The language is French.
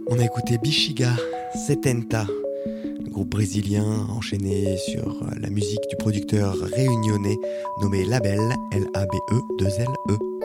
On a écouté Bexiga, Setenta, le groupe brésilien enchaîné sur la musique du producteur réunionnais nommé Label, L-A-B-E-2-L-E.